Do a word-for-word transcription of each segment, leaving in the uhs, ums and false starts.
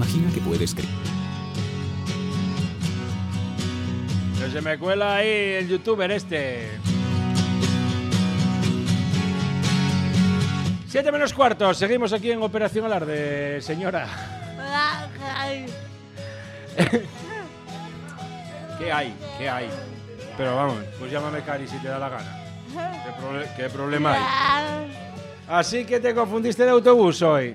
Imagina que puedes creer. Que se me cuela ahí el youtuber este. Siete menos cuarto, seguimos aquí en Operación Alarde, señora. ¿Qué hay? ¿Qué hay? Pero vamos, pues llámame Cari si te da la gana. ¿Qué, proble- qué problema hay? Así que te confundiste de autobús hoy.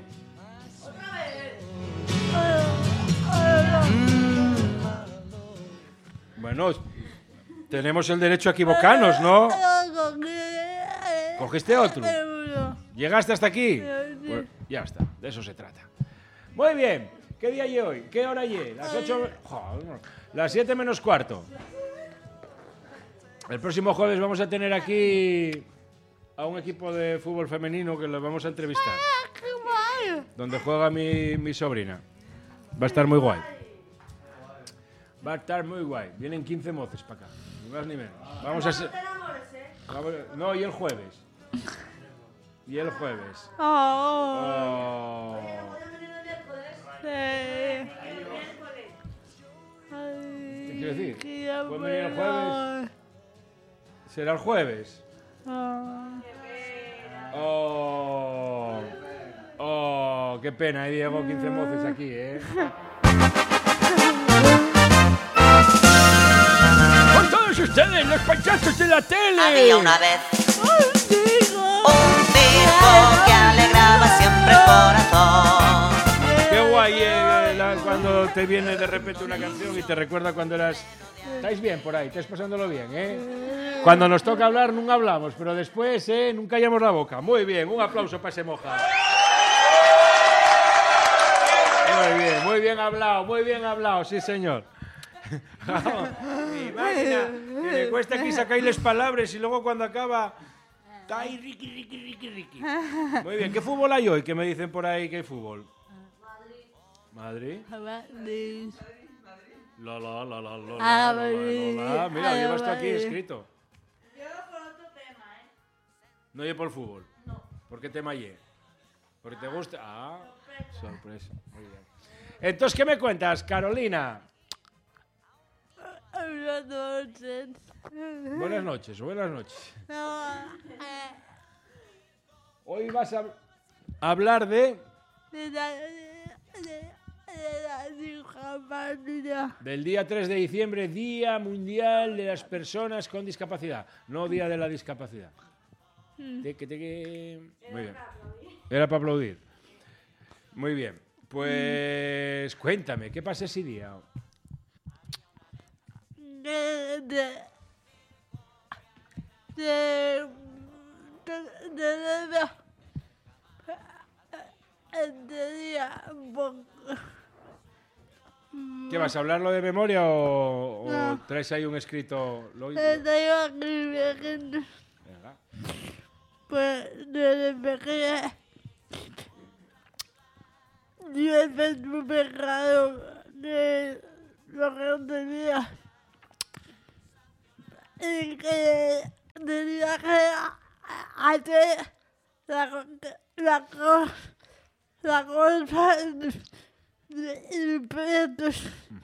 Bueno, tenemos el derecho a equivocarnos, ¿no? ¿Cogiste otro? ¿Llegaste hasta aquí? Pues ya está, de eso se trata. Muy bien, ¿qué día hay hoy? ¿Qué hora hay? Las ocho... Joder, las siete menos cuarto. El próximo jueves vamos a tener aquí a un equipo de fútbol femenino que lo vamos a entrevistar. Donde juega mi, mi sobrina. Va a estar muy guay. Va a estar muy guay. Vienen quince moces para acá. Ni más ni menos. Vamos a ser... Vamos a... No, y el jueves. Y el jueves. Oh. ¿Qué quiero decir? ¿Pueden venir el jueves? ¿Será el jueves? Oh. Oh, qué pena, ahí Diego, quince moces aquí, ¿eh? ¡Con todos ustedes, los payasos de la tele! Había una vez un circo que alegraba siempre el corazón. Qué guay, eh, la- cuando te viene de repente una canción y te recuerda cuando eras... ¿Estáis bien por ahí? ¿Estáis pasándolo bien, eh? Cuando nos toca hablar, nunca hablamos, pero después, eh, nunca callamos la boca. Muy bien, un aplauso para ese moja. Muy bien, muy bien hablado, muy bien hablado, sí señor. Mi máquina, que le cuesta aquí sacarles palabras y luego cuando acaba... Está ahí, Ricky, Ricky, Ricky, Ricky. Muy bien, ¿qué fútbol hay hoy? ¿Qué me dicen por ahí que hay fútbol? Madrid. Madrid. La, la, la, la, la, la, la, la, la. Mira, lo llevas tú aquí escrito. Yo por otro tema, ¿eh? No llevo por el fútbol. No. ¿Por qué tema lle? ¿Porque te gusta? Ah, sorpresa. Muy bien. Entonces, ¿qué me cuentas, Carolina? Buenas noches. Buenas noches, buenas noches. Hoy vas a hablar de... Del día tres de diciembre, Día Mundial de las Personas con Discapacidad. No Día de la Discapacidad. Teque, teque. Muy bien. Era para aplaudir. Muy bien. Pues cuéntame, ¿qué pasa ese día? De, de, de, de, de, de, este día, ¿Qué vas a hablarlo de memoria o, o No. traes ahí un escrito? Lo- este día escribiendo, Venga. pues desde pequeña yo he pecado de lo que tenía y que tenía que hacer la, la, cosa la cosa de, de impuestos.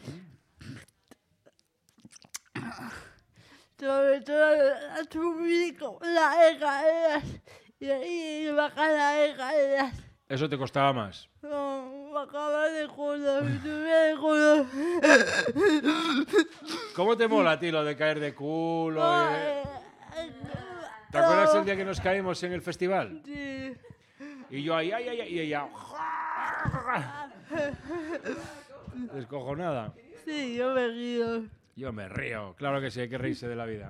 Sobre todo subir con las escaleras y, y bajar las escaleras. Eso te costaba más. No, bajaba de culo, me subía de culo. ¿Cómo te mola a ti lo de caer de culo? y- Ay, ¿Te acuerdas el día que nos caímos en el festival? Sí. Y yo ahí, ay, ay, ay, y ella... Descojonada. Sí, yo me río. Yo me río. Claro que sí, hay que reírse de la vida.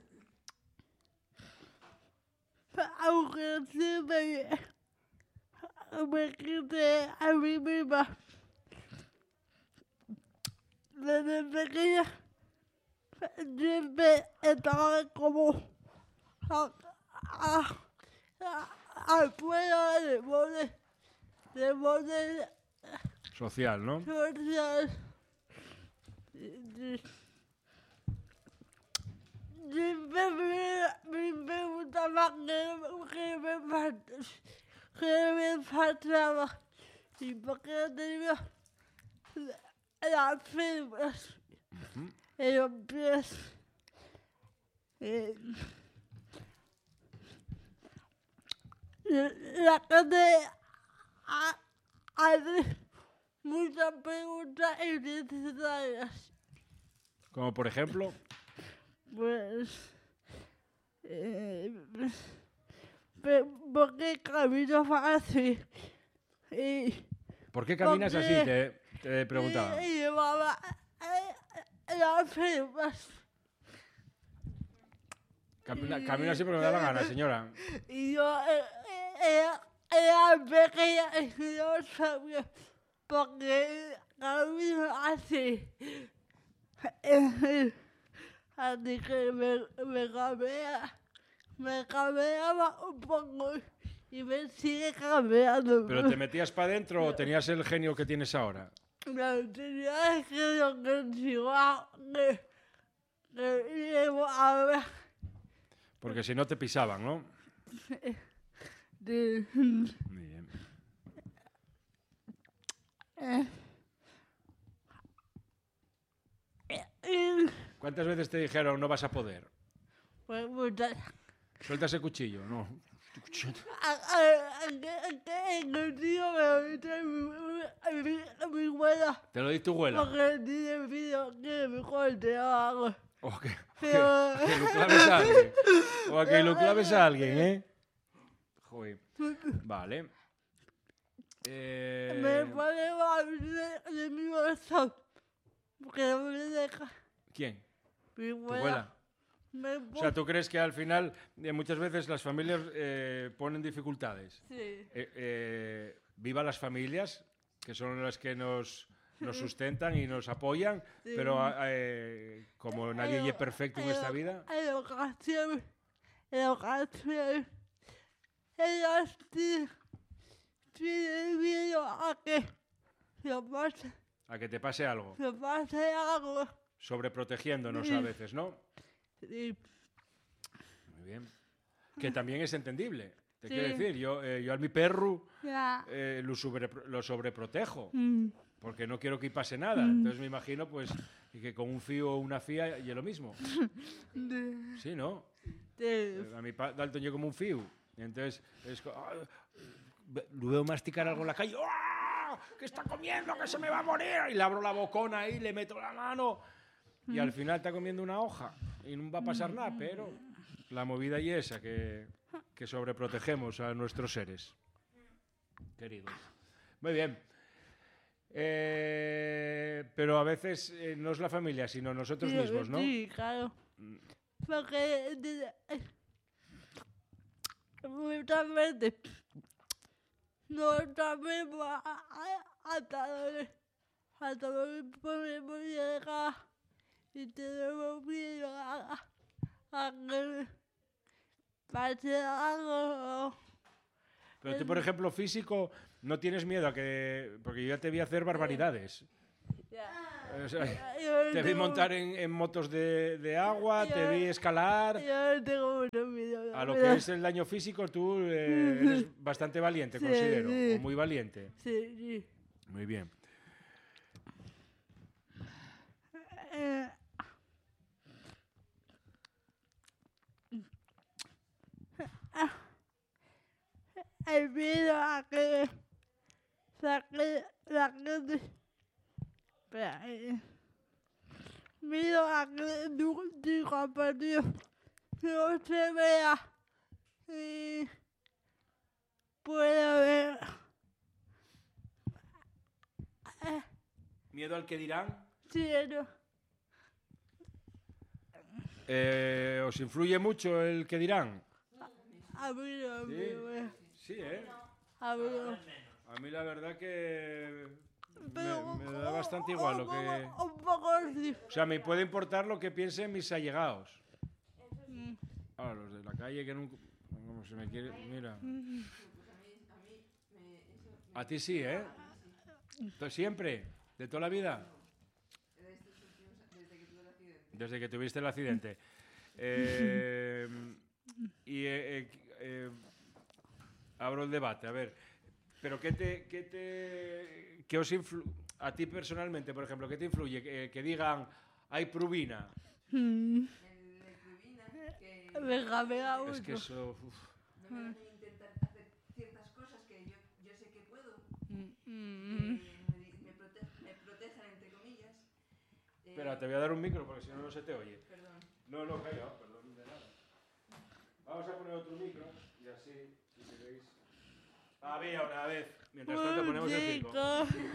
Aunque siempre me quité a mí misma. Desde pequeña siempre estaba como a, a, a, afuera de borde, de borde Social, ¿no? social. Sí. Siempre me, me, me gustaba que, que, me, fal- que me faltaba. Y porque tenía las firmas en los pies. Eh, la gente ha- hace muchas preguntas innecesarias. Como por ejemplo, Pues, eh, pe- ¿por qué camino fácil? Y, ¿por qué caminas ¿Por así? qué? Te, te preguntaba. y, y llevaba eh, las firmas. Camina, camina así porque me da la gana, señora. Y yo eh, eh, era, era pequeña y no sabía por qué camino así. Así que me, me cambiaba, me cambiaba un poco y me sigue cambiando. ¿Pero te metías para adentro o tenías el genio que tienes ahora? No tenía que lo que sigo que, que llevo ahora. Porque si no te pisaban, ¿no? De, Muy bien. y, ¿Cuántas veces te dijeron no vas a poder? pues muchas. Suelta ese cuchillo, no. A- a- a- que- que el tío me lo dice mi, mi, mi, mi abuela. Te lo di tu abuela. Porque tiene miedo que me corte algo. O que, Pero- que- que lo claves a alguien. O a que lo claves a alguien, ¿eh? Joder. Vale. Eh, Me pone mal de, de mi bolsa. Porque no me deja. ¿Quién? Mi ¿Tu abuela. abuela? Me O sea, ¿tú crees que al final eh, muchas veces las familias eh, ponen dificultades? Sí. Eh, eh, viva las familias, que son las que nos, nos sustentan y nos apoyan, Sí. pero eh, como nadie es perfecto en esta vida, En ocasiones, en ocasiones, ellas ti- tienen miedo a que se pase, a que te pase algo, se pase algo. sobreprotegiéndonos a veces, ¿no? Sí. Muy bien. Que también es entendible. Te Sí. quiero decir, yo, eh, yo a mi perro Ya. eh, lo, sobre, lo sobreprotejo, Mm. porque no quiero que pase nada. Entonces me imagino pues que con un fío o una fía y es lo mismo. Sí, ¿no? Sí. Eh, A mi pa Dalton yo como un fío. Y entonces es co- ah, ve- lo veo masticar algo en la calle. ¡Ah! ¡Que está comiendo! ¡Que se me va a morir! Y le abro la bocona ahí, le meto la mano. Y al final está comiendo una hoja. Y no va a pasar nada, pero la movida y esa, que, que sobreprotegemos a nuestros seres queridos. Muy bien. Eh, pero a veces eh, no es la familia, sino nosotros Sí, mismos, ¿no? Sí, claro. Porque de- muchas veces no sabemos a- a- hasta dónde, hasta dónde podemos llegar y tenemos miedo a, a que pase algo. Pero tú, por ejemplo, físico, no tienes miedo a que... Porque yo ya te vi hacer barbaridades. O sea, Yo te vi tengo- montar en, en motos de, de agua, te vi escalar. Yo tengo mucho miedo. A lo pero- que es el daño físico, tú eh, eres bastante valiente, Sí, considero. sí. O muy valiente. Sí, sí. Muy bien. Eh, el miedo a que saque la gente. Espera, eh. Miedo a que tu, tu compañero no se vea y pueda ver. Eh, ¿Miedo al que dirán? sí, no. Eh, ¿Os influye mucho el que dirán? A mí no me ve. Sí, ¿eh? A mí no. A mí la verdad que Pero me, me da bastante igual lo un que... poco- Un poco sí. O sea, me puede importar lo que piensen mis allegados. Ahora, los de la calle que nunca... Como se me quiere... Mira. A ti sí, ¿eh? ¿Tú siempre? ¿De toda la vida? Desde que tuviste el accidente. Eh, y eh, eh, eh, abro el debate. A ver, Pero ¿qué te, qué te, qué os influ a ti personalmente, por ejemplo, qué te influye que, que digan hay prubina? Mm. El de Prubina, que Venga, venga, Es que uno. eso, uf. no me dejan intentar hacer ciertas cosas que yo, yo sé que puedo, Mm, que mm, me, me, prote me protejan, entre comillas. Eh, Espera, te voy a dar un micro porque si no, no se te oye. Perdón. No, no, calla, perdón, de nada. Vamos a poner otro micro y así, si queréis. Había una vez. Mientras tanto ponemos el circo. chico.